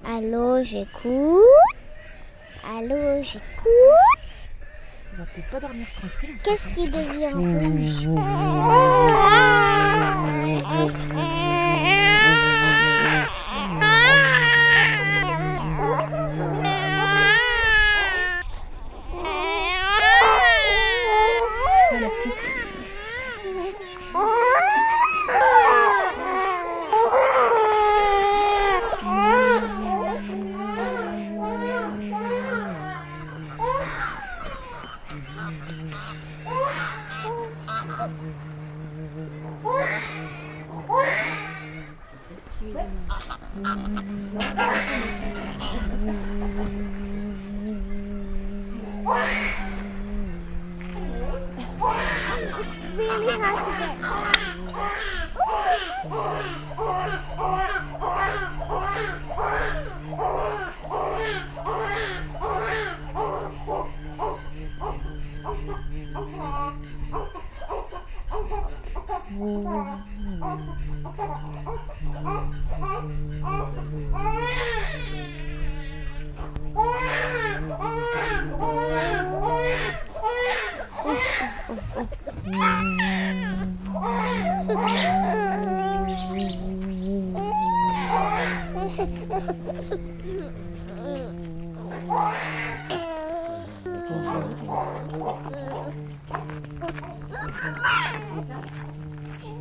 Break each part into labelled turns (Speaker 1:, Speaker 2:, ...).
Speaker 1: Allô, j'écoute. Allô, j'écoute.
Speaker 2: On va peut-être pas dormir tranquille.
Speaker 1: Qu'est-ce qui devient rouge?
Speaker 2: Alexis.
Speaker 1: It's really hard to get.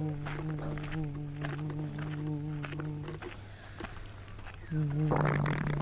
Speaker 2: Mm-hmm.